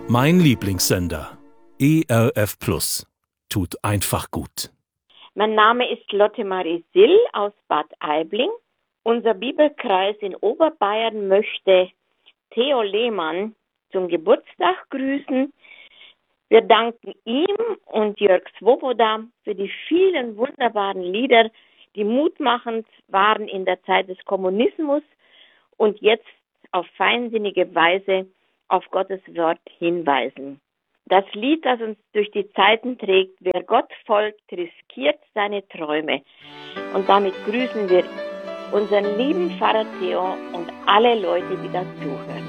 Mein Lieblingssender. ERF Plus. Tut einfach gut. Mein Name ist Lotte Marie Sill aus Bad Aibling. Unser Bibelkreis in Oberbayern möchte Theo Lehmann zum Geburtstag grüßen. Wir danken ihm und Jörg Swoboda für die vielen wunderbaren Lieder, die mutmachend waren in der Zeit des Kommunismus und jetzt auf feinsinnige Weise auf Gottes Wort hinweisen. Das Lied, das uns durch die Zeiten trägt, wer Gott folgt, riskiert seine Träume. Und damit grüßen wir unseren lieben Pfarrer Theo und alle Leute, die dazuhören.